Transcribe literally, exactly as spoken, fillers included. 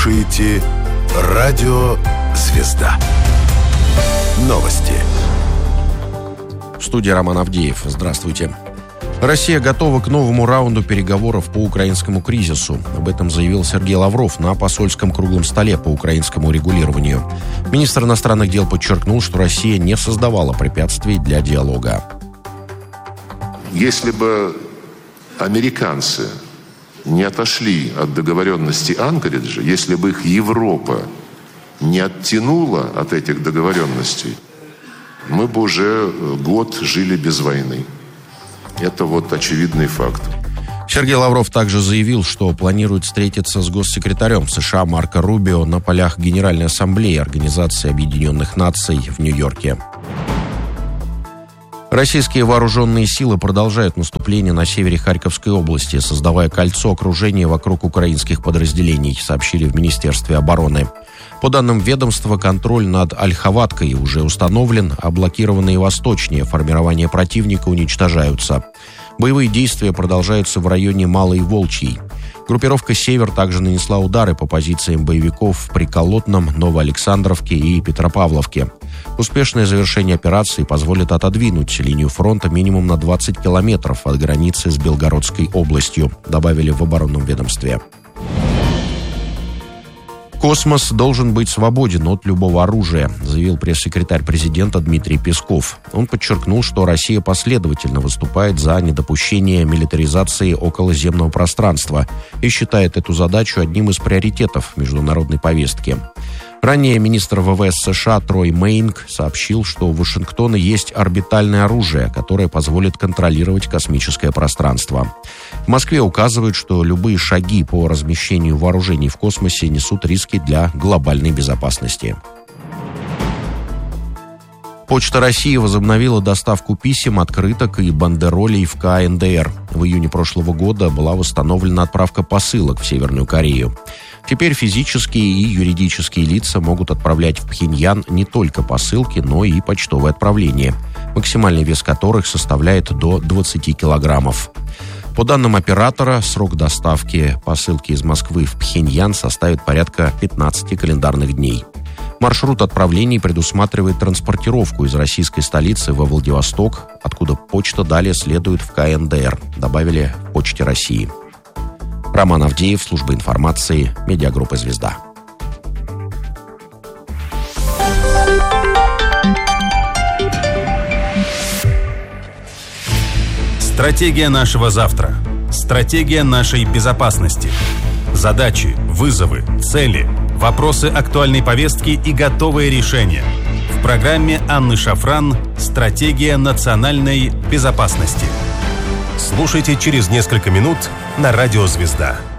слушаете «Радио Звезда». Новости. В студии Роман Авдеев. Здравствуйте. Россия готова к новому раунду переговоров по украинскому кризису. Об этом заявил Сергей Лавров на посольском круглом столе по украинскому регулированию. Министр иностранных дел подчеркнул, что Россия не создавала препятствий для диалога. Если бы американцы не отошли от договоренности Анкориджа, если бы их Европа не оттянула от этих договоренностей, мы бы уже год жили без войны. Это вот очевидный факт. Сергей Лавров также заявил, что планирует встретиться с госсекретарем США Марко Рубио на полях Генеральной Ассамблеи Организации Объединенных Наций в Нью-Йорке. Российские вооруженные силы продолжают наступление на севере Харьковской области, создавая кольцо окружения вокруг украинских подразделений, сообщили в Министерстве обороны. По данным ведомства, контроль над Ольховаткой уже установлен, а блокированные восточнее формирования противника уничтожаются. Боевые действия продолжаются в районе Малой Волчьей. Группировка «Север» также нанесла удары по позициям боевиков в Приколотном, Новоалександровке и Петропавловке. Успешное завершение операции позволит отодвинуть линию фронта минимум на двадцать километров от границы с Белгородской областью, добавили в оборонном ведомстве. «Космос должен быть свободен от любого оружия», заявил пресс-секретарь президента Дмитрий Песков. Он подчеркнул, что Россия последовательно выступает за недопущение милитаризации околоземного пространства и считает эту задачу одним из приоритетов международной повестки. Ранее министр ВВС США Трой Мейнг сообщил, что у Вашингтона есть орбитальное оружие, которое позволит контролировать космическое пространство. В Москве указывают, что любые шаги по размещению вооружений в космосе несут риски для глобальной безопасности. Почта России возобновила доставку писем, открыток и бандеролей в ка эн дэ эр. В июне прошлого года была восстановлена отправка посылок в Северную Корею. Теперь физические и юридические лица могут отправлять в Пхеньян не только посылки, но и почтовые отправления, максимальный вес которых составляет до двадцати килограммов. По данным оператора, срок доставки посылки из Москвы в Пхеньян составит порядка пятнадцати календарных дней. Маршрут отправлений предусматривает транспортировку из российской столицы во Владивосток, откуда почта далее следует в ка эн дэ эр, добавили в Почте России. Роман Авдеев, служба информации, медиагруппа «Звезда». Стратегия нашего завтра. Стратегия нашей безопасности. Задачи, вызовы, цели, вопросы актуальной повестки и готовые решения. В программе Анны Шафран «Стратегия национальной безопасности». Слушайте через несколько минут на радио «Звезда».